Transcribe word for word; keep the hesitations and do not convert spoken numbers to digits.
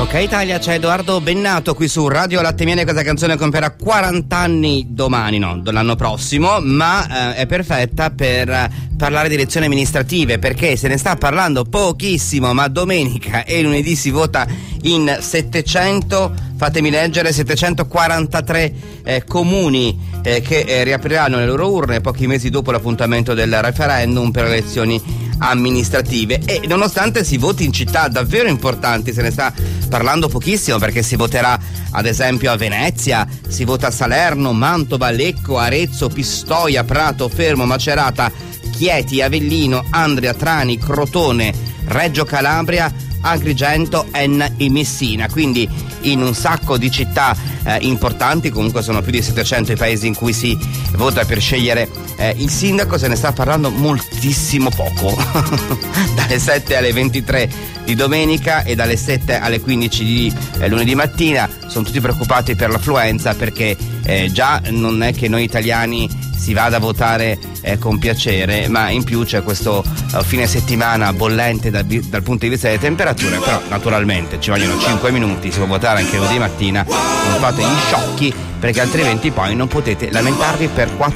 Ok Italia, c'è Edoardo Bennato qui su Radio Latte Miele. Questa canzone compierà quaranta anni domani, no, l'anno prossimo, ma eh, è perfetta per eh, parlare di elezioni amministrative, perché se ne sta parlando pochissimo, ma domenica e lunedì si vota in settecento, fatemi leggere, settecentoquarantatré eh, comuni eh, che eh, riapriranno le loro urne pochi mesi dopo l'appuntamento del referendum per le elezioni amministrative. E nonostante si voti in città davvero importanti, se ne sta parlando pochissimo, perché si voterà ad esempio a Venezia, si vota a Salerno, Mantova, Lecco, Arezzo, Pistoia, Prato, Fermo, Macerata, Chieti, Avellino, Andria, Trani, Crotone, Reggio Calabria, Agrigento, Enna e Messina. Quindi in un sacco di città eh, importanti, comunque sono più di settecento i paesi in cui si vota per scegliere eh, il sindaco. Se ne sta parlando moltissimo poco dalle sette alle ventitré di domenica e dalle sette alle quindici di eh, lunedì mattina. Sono tutti preoccupati per l'affluenza, perché eh, già non è che noi italiani si vada a votare eh, con piacere, ma in più c'è questo uh, fine settimana bollente dal, dal punto di vista delle temperature. Però naturalmente ci vogliono cinque minuti, si può votare anche lunedì mattina, non fate gli sciocchi, perché altrimenti poi non potete lamentarvi per quattro